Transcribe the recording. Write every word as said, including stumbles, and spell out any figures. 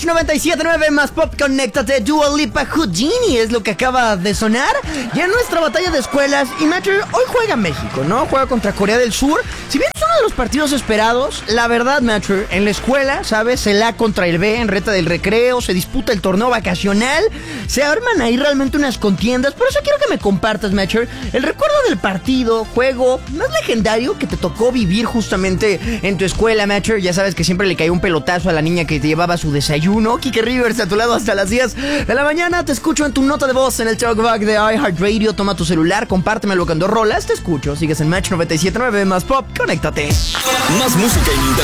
noventa y siete punto nueve más Pop, conéctate. Dua Lipa, Houdini es lo que acaba de sonar. Ya en nuestra batalla de escuelas. Y Matter, hoy juega México, ¿no? Juega contra Corea del Sur. Si bien es uno de los partidos esperados, la verdad, Matter, en la escuela, ¿sabes? El A contra el B en reta del recreo. Se disputa el torneo vacacional. Se arman ahí realmente unas contiendas. Por eso quiero que me compartas, Matter, el recuerdo del partido, juego más legendario que te tocó vivir justamente en tu escuela, Matter. Ya sabes que siempre le caía un pelotazo a la niña que te llevaba su desayuno. Kike Rivers a tu lado hasta las diez de la mañana. Te escucho en tu nota de voz en el Talkback de iHeartRadio. Toma tu celular, compártemelo cuando rolas. Te escucho. Sigues en Match noventa y siete punto nueve más Pop. Conéctate. Más música ininterrumpida